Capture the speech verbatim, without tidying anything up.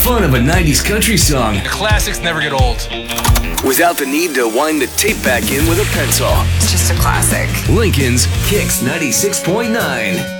fun of a nineties country song The classics never get old. without the need to wind the tape back in with a pencil. It's just a classic. Lincoln's Kicks ninety-six point nine.